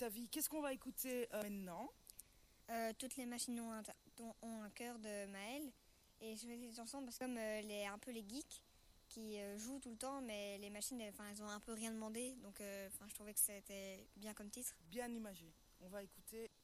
ta vie. Qu'est-ce qu'on va écouter maintenant? Toutes les machines ont un cœur de Maëlle. Et je fais cette chanson parce que comme un peu les geeks qui jouent tout le temps, mais les machines, elles ont un peu rien demandé. Donc je trouvais que c'était bien comme titre. Bien imagé. On va écouter